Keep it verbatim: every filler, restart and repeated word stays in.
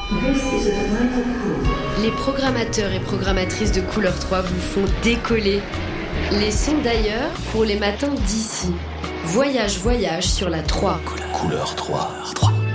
Les programmateurs et programmatrices de Couleur trois vous font décoller. Les sons d'ailleurs pour les matins d'ici. Voyage, voyage sur la trois. Couleur trois.